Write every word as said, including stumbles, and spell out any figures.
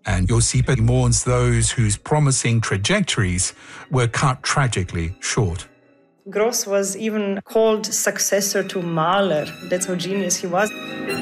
And Josipa mourns those whose promising trajectories were cut tragically short. Gross was even called successor to Mahler. That's how genius he was.